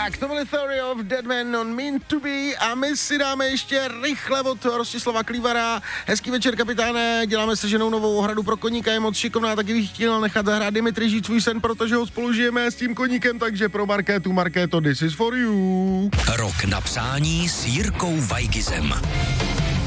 Tak, to byly Theory of Dead Man Non Meant to Be a my si dáme ještě rychle od Rostislava Klívara. Hezký večer, kapitáne, děláme se ženou novou ohradu pro koníka, je moc šikovná, taky bych chtěl nechat zahrát Dimitri žít svůj sen, protože ho spolu žijeme s tím koníkem, takže pro Markéto, this is for you. Rok na přání s Jirkou Weigizem.